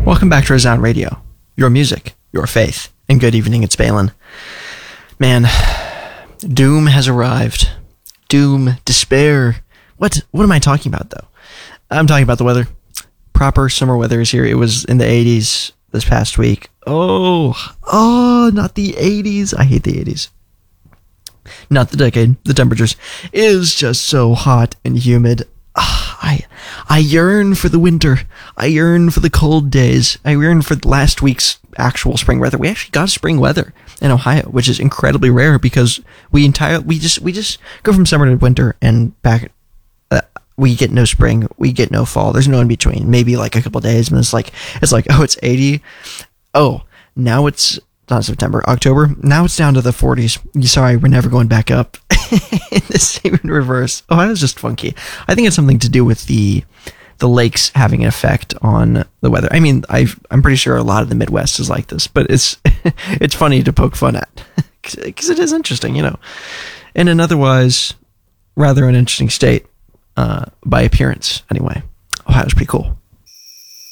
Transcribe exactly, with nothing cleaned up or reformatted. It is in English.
Welcome back to Resound Radio, your music, your faith, and good evening, it's Balin. Man, doom has arrived. Doom, despair. What What am I talking about, though? I'm talking about the weather. Proper summer weather is here. It was in the eighties this past week. Oh, oh, not the eighties. I hate the eighties. Not the decade. The temperatures is just so hot and humid. Ah, I I yearn for the winter. I yearn for the cold days. I yearn for last week's actual spring weather. We actually got spring weather in Ohio, which is incredibly rare because we entire we just we just go from summer to winter and back. Uh, we get no spring. We get no fall. There's no in between. Maybe like a couple of days, and it's like it's like oh, it's eighty. Oh, now it's not September, October. Now it's down to the forties. Sorry, we're never going back up. In the same in reverse. Oh, that was just funky. I think it's something to do with the the lakes having an effect on the weather. I mean, I've, I'm pretty sure a lot of the Midwest is like this, but it's it's funny to poke fun at because it is interesting, you know. In an otherwise rather uninteresting state, uh, by appearance, anyway. Ohio's pretty cool.